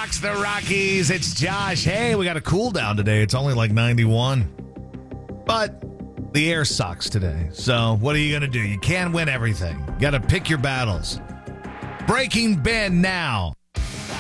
rocks the Rockies. It's Josh. Hey, we got a cool down today. It's only like 91. But the air sucks today. So what are you going to do? You can't win everything. You got to pick your battles. Breaking Ben now.